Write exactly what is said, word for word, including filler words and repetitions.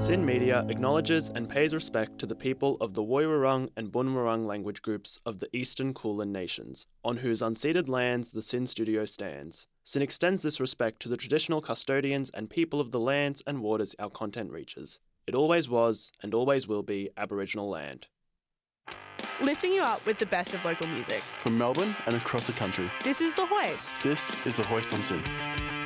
SYN Media acknowledges and pays respect to the people of the Woiwurrung and Bunurong language groups of the Eastern Kulin Nations, on whose unceded lands the SYN studio stands. SYN extends this respect to the traditional custodians and people of the lands and waters our content reaches. It always was, and always will be, Aboriginal land. Lifting you up with the best of local music. From Melbourne and across the country. This is The Hoist. This is The Hoist on SYN.